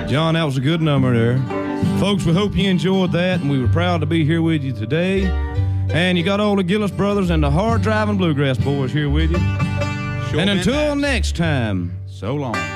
John, that was a good number there. Folks, we hope you enjoyed that, and we were proud to be here with you today. And you got all the Gillis brothers and the hard-driving bluegrass boys here with you. Sure, and until next time, so long.